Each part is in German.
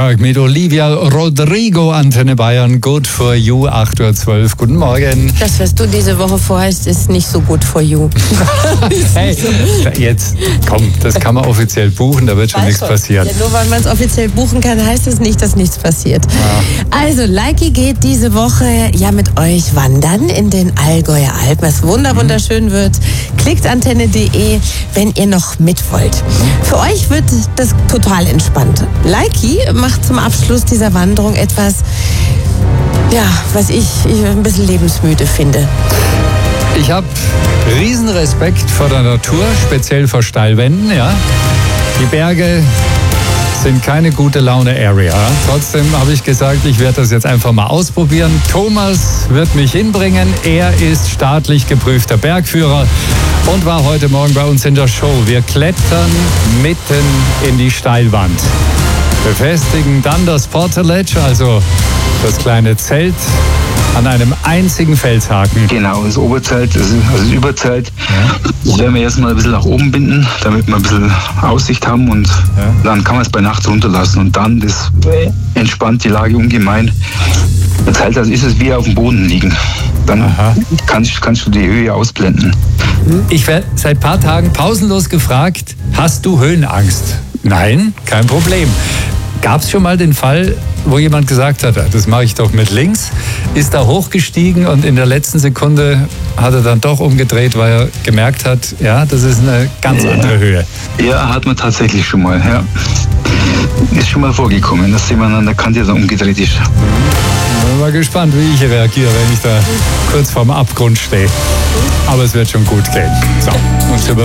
Berg mit Olivia Rodrigo, Antenne Bayern, Good for You, 8.12 Uhr. Guten Morgen. Das, was du diese Woche vorhast, ist nicht so gut for you. Hey, jetzt, komm, das kann man offiziell buchen, da wird schon nichts passieren. Ja, nur weil man es offiziell buchen kann, heißt es nicht, dass nichts passiert. Ja. Also, Likey geht diese Woche ja mit euch wandern in den Allgäuer Alpen. Was wunderschön wird. Klickt antenne.de, wenn ihr noch mit wollt. Für euch wird das total entspannt. Likey macht zum Abschluss dieser Wanderung etwas, ja, was ich ein bisschen lebensmüde finde. Ich habe riesen Respekt vor der Natur, speziell vor Steilwänden, ja. Die Berge sind keine gute Laune-Area. Trotzdem habe ich gesagt, ich werde das jetzt einfach mal ausprobieren. Thomas wird mich hinbringen. Er ist staatlich geprüfter Bergführer und war heute Morgen bei uns in der Show. Wir klettern mitten in die Steilwand. Befestigen dann das Portaledge, also das kleine Zelt, an einem einzigen Felshaken. Genau, das Oberzelt, also das Überzelt. Ja. Das werden wir erstmal ein bisschen nach oben binden, damit wir ein bisschen Aussicht haben und dann kann man es bei Nacht runterlassen und dann das entspannt die Lage ungemein. Das Zelt, also ist es wie auf dem Boden liegen. Dann kannst du die Höhe ausblenden. Ich werde seit ein paar Tagen pausenlos gefragt, hast du Höhenangst? Nein, kein Problem. Gab es schon mal den Fall, wo jemand gesagt hat, das mache ich doch mit links, ist da hochgestiegen und in der letzten Sekunde hat er dann doch umgedreht, weil er gemerkt hat, ja, das ist eine ganz andere Höhe. Ja, hat man tatsächlich schon mal, ja. Ist schon mal vorgekommen, dass jemand an der Kante dann umgedreht ist. Bin mal gespannt, wie ich reagiere, wenn ich da kurz vorm Abgrund stehe. Aber es wird schon gut gehen. So, und zur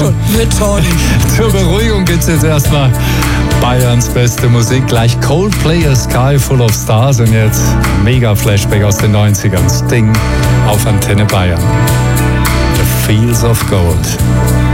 Beruhigung gibt es jetzt erstmal Bayerns beste Musik. Gleich Coldplay, A Sky Full of Stars und jetzt mega Flashback aus den 90ern. Sting auf Antenne Bayern. The Fields of Gold.